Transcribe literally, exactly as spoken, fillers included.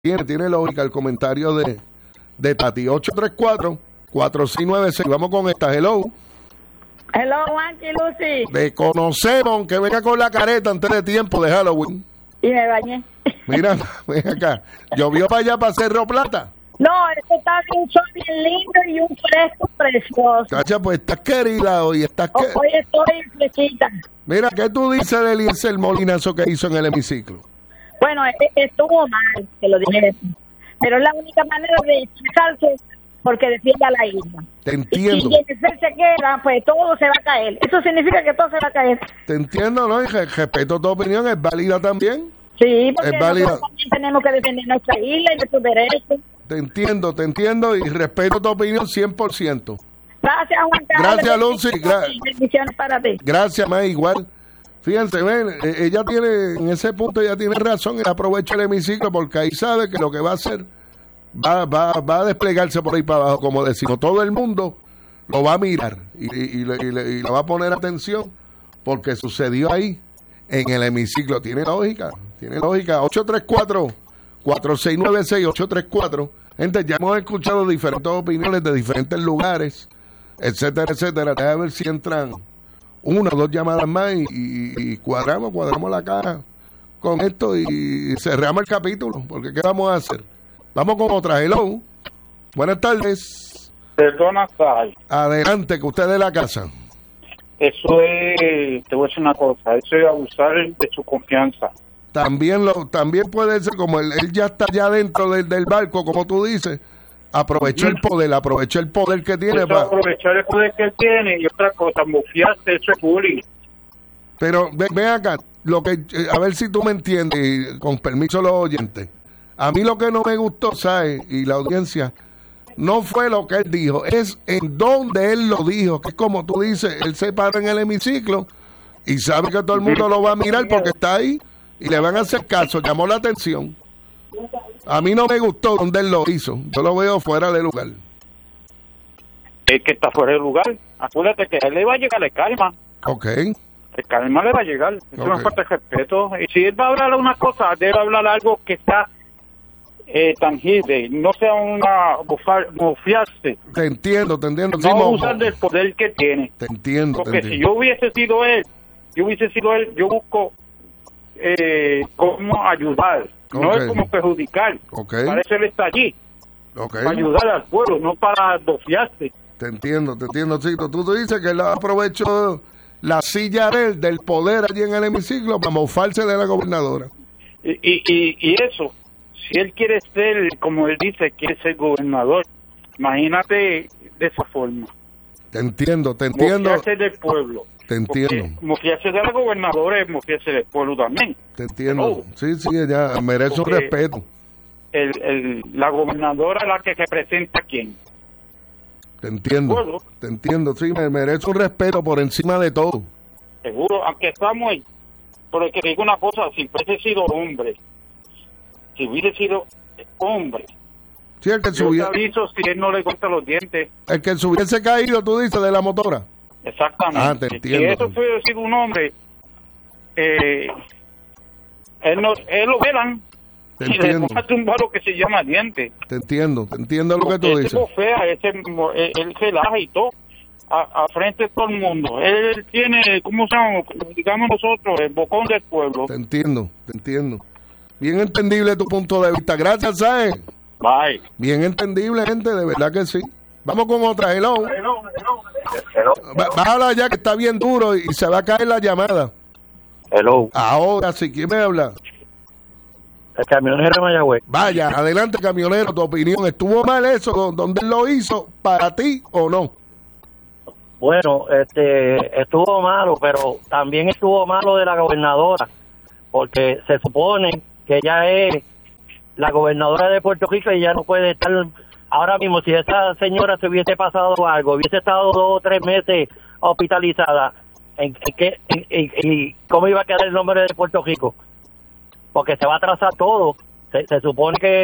tiene, tiene lógica el comentario de, de Tati. ocho tres cuatro, cuatro seis nueve seis. Vamos con esta. Hello. Hello, Juanchi, Lucy. De conocemos que venga con la careta antes de tiempo de Halloween. Y me bañé. Mira, ven acá. ¿Llovió para allá, para Cerro Plata? No, esto está un sol bien lindo y un fresco precioso. Cacha, pues estás querida hoy. Estás que... Hoy estoy fresquita. Mira, ¿qué tú dices de Eliezer Molinazo que hizo en el hemiciclo? Bueno, estuvo mal, que lo dije. Pero es la única manera de expresarse porque defiende a la isla. Te entiendo. Y si él se queda, pues todo se va a caer. Eso significa que todo se va a caer. Te entiendo, ¿no? Y respeto tu opinión, es válida también. Sí, porque es válida. Nosotros también tenemos que defender nuestra isla y nuestros derechos. Te entiendo, te entiendo y respeto tu opinión cien por ciento. Gracias, Juan Carlos. Gracias, Lucy. Gra- Bendiciones para ti. Gracias, ma, igual. Fíjense, ven, ella tiene, en ese punto ella tiene razón, ella aprovecha el hemiciclo porque ahí sabe que lo que va a hacer va, va, va a desplegarse por ahí para abajo, como decimos, todo el mundo lo va a mirar y, y, y, le, y, le, y le va a poner atención porque sucedió ahí en el hemiciclo. Tiene lógica, tiene lógica. ocho tres cuatro, cuatro seis nueve seis, ocho tres cuatro. Gente, ya hemos escuchado diferentes opiniones de diferentes lugares, etcétera, etcétera. Déjame ver si entran una o dos llamadas más y, y, y cuadramos, cuadramos la cara con esto y cerramos el capítulo, porque ¿qué vamos a hacer? Vamos con otra. Hello. Buenas tardes. Perdona, Sal. Adelante, que usted es de la casa. Eso es, te voy a decir una cosa, eso es abusar de su confianza. También lo también puede ser como él, él ya está ya dentro del, del barco, como tú dices, aprovechó el poder, aprovechó el poder que tiene. Eso para aprovechar el poder que él tiene y otra cosa, mofiarse, eso es bullying. Pero ven, ven acá, lo que a ver si tú me entiendes, y con permiso de los oyentes. A mí lo que no me gustó, ¿sabes? Y la audiencia, no fue lo que él dijo, es en donde él lo dijo, que es como tú dices, él se para en el hemiciclo y sabe que todo el mundo lo va a mirar porque está ahí y le van a hacer caso, llamó la atención. A mí no me gustó donde él lo hizo, yo lo veo fuera de lugar. Es que está fuera de lugar, acuérdate que a él le va a llegar el karma. Ok. El karma le va a llegar, eso no es falta de respeto. Y si él va a hablar una cosa, debe hablar algo que está eh, tangible, no sea una mofiarse. Te entiendo, te entiendo. No sí, abusar del poder que tiene. Te entiendo. Porque te entiendo. si yo hubiese sido él, yo hubiese sido él, yo busco eh, cómo ayudar, okay. No es como perjudicar. Okay. Para eso él está allí, okay. Para ayudar al pueblo, no para mofiarse. Te entiendo, te entiendo, Cito. Tú, tú dices que él aprovechó la silla de él, del poder allí en el hemiciclo para mofarse de la gobernadora. Y, y, y, y eso, si él quiere ser, como él dice, quiere ser gobernador, imagínate de esa forma. Te entiendo, te entiendo. Mofiarse del pueblo. Te entiendo. Porque mofiarse de la gobernadora es mofiarse del pueblo también. Te entiendo. Oh. Sí, sí, ella merece un respeto. El, el, la gobernadora es la que representa a quién. Te entiendo, te entiendo, sí, me merece un respeto por encima de todo. Seguro, aunque estamos ahí, pero es que digo una cosa, si hubiese sido hombre, si hubiese sido hombre, sí, el que yo subiera, te aviso si él no le corta los dientes. El que se hubiese caído, tú dices, de la motora. Exactamente. Ah, te entiendo. Si eso hubiese sido un hombre, eh, él, no, él lo velan. Te y entiendo. le ponga un barro que se llama diente. Te entiendo, te entiendo lo que tú ese dices. Fea, ese, él relaja y todo, a, a frente de todo el mundo. Él tiene, ¿cómo se llama? Digamos nosotros, el bocón del pueblo. Te entiendo, te entiendo. Bien entendible tu punto de vista. Gracias, Sae. Bye. Bien entendible, gente, de verdad que sí. Vamos con otra. Hello. Hello, hello, hello. Bájala ya que está bien duro y se va a caer la llamada. Hello. Ahora sí, ¿quién me habla? El camionero de Mayagüez. Vaya, adelante, camionero, tu opinión. ¿Estuvo mal eso? ¿Dónde él lo hizo? ¿Para ti o no? Bueno, este, estuvo malo, pero también estuvo malo de la gobernadora, porque se supone que ella es la gobernadora de Puerto Rico y ya no puede estar. Ahora mismo, si esa señora se hubiese pasado algo, hubiese estado dos o tres meses hospitalizada, ¿en, en qué, en, en, en, ¿cómo iba a quedar el nombre de Puerto Rico? Porque se va a atrasar todo. Se, se supone que